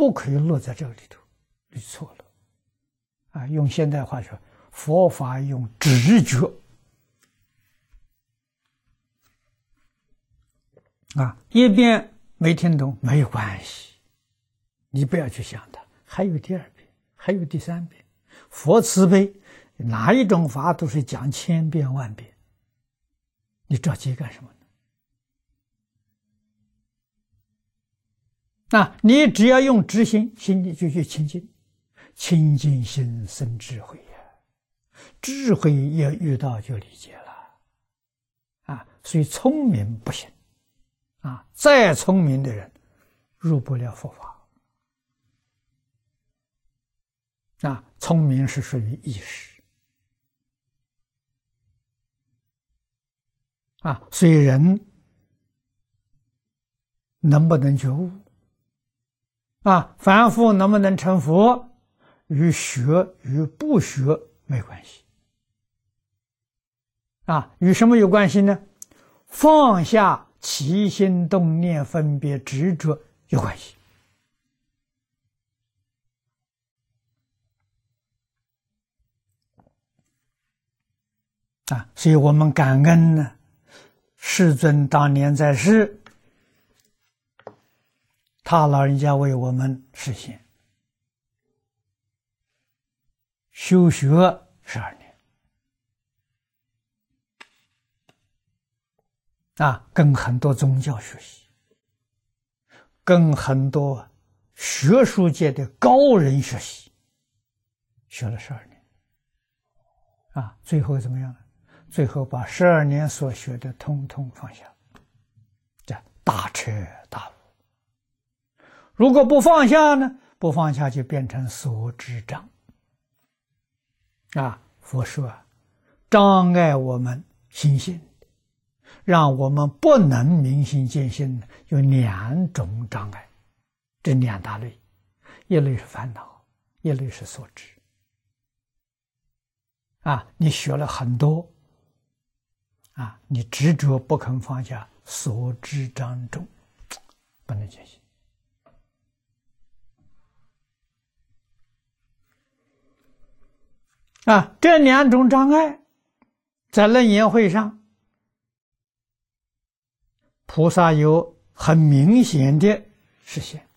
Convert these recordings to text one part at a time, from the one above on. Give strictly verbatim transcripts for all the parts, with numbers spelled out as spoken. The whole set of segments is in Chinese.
不可以落在这个里头，你错了。啊，用现代话说，佛法用直觉。啊，一遍没听懂没有关系，你不要去想它，还有第二遍，还有第三遍。佛慈悲，哪一种法都是讲千遍万遍，你着急干什么呢？啊，你只要用直心，心里就去清净，清净心生智慧呀，智慧也遇到就理解了，啊，所以聪明不行。啊，再聪明的人入不了佛法。啊，聪明是属于意识。啊，所以人能不能觉悟？啊，凡夫能不能成佛，与学与不学没关系。啊，与什么有关系呢？放下起心动念分别执着有关系。啊，所以我们感恩呢，世尊当年在世，他老人家为我们实现修学十二年。啊，跟很多宗教学习，跟很多学术界的高人学习，学了十二年。啊，最后怎么样呢？最后把十二年所学的通通放下，这大彻大悟。如果不放下呢？不放下就变成所知障。啊，佛说障碍我们心性，让我们不能明心见性，有两种障碍，这两大类，一类是烦恼，一类是所知。啊，你学了很多，啊，你执着不肯放下，所知障重，不能见性。啊，这两种障碍，在楞严会上，菩萨有很明显的实现。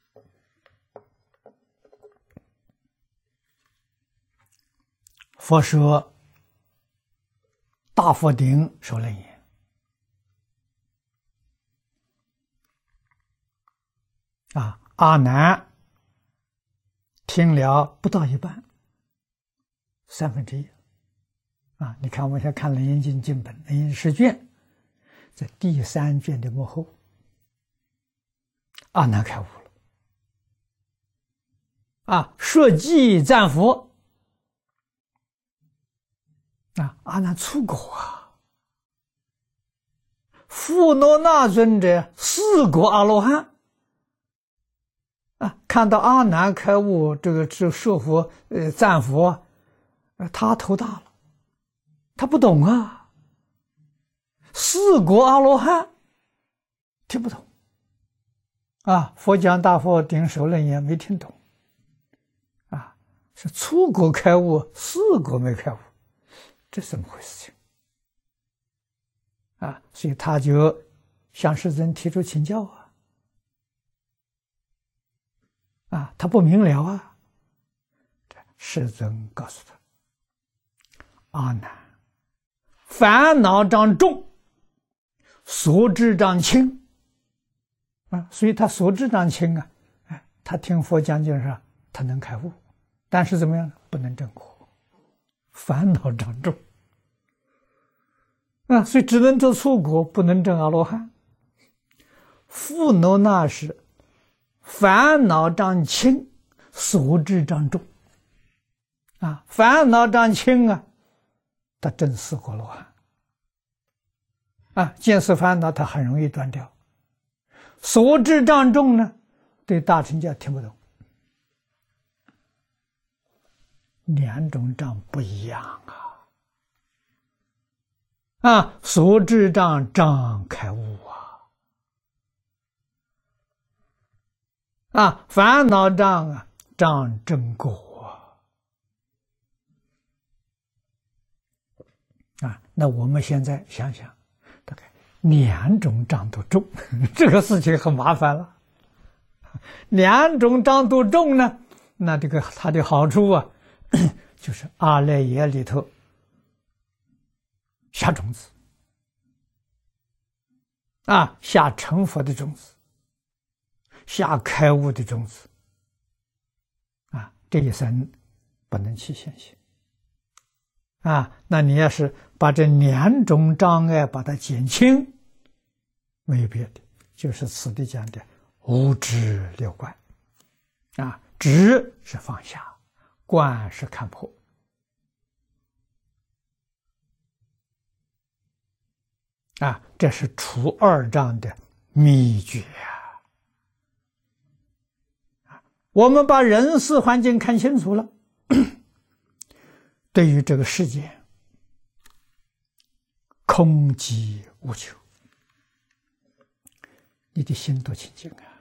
佛说大佛顶受楞严，啊，阿难听了不到一半，三分之一。啊，你看我们现在看《楞严经》经本，《楞严十卷》在第三卷的末后，阿难开悟了。啊，说偈赞佛。啊，阿难出国啊！富罗那尊者四国阿罗汉啊，看到阿难开悟，这个这说佛呃赞佛，呃，他头大了，他不懂啊。四国阿罗汉听不懂啊，佛讲大佛顶首楞严没听懂啊，是出国开悟，四国没开悟。这怎么回事情啊？所以他就向世尊提出请教啊，啊，他不明了啊。世尊告诉他：阿难，烦恼障重，所知障轻啊，所以他所知障轻啊，哎，他听佛讲经上，他能开悟，但是怎么样呢？不能证果。烦恼障重啊，所以只能证初果，不能证阿罗汉。富罗那是烦恼障轻，所知障重啊，烦恼障轻啊，他证四果罗汉啊，见思烦恼他很容易断掉。所知障重呢，对大乘教听不懂。两种障不一样啊！啊，所知障障开悟啊！ 啊，烦恼障啊，障真果啊。那我们现在想想，大概两种障都重，这个事情很麻烦了。两种障都重呢，那这个它的好处啊，就是阿赖耶里头下种子啊，下成佛的种子，下开悟的种子啊，这一生不能起现行啊。那你要是把这两种障碍把它减轻，没有别的，就是此地讲的无执六观啊，执是放下，观是看破啊，这是除二障的秘诀啊！我们把人事环境看清楚了，对于这个世界，空寂无求，你的心多清净啊！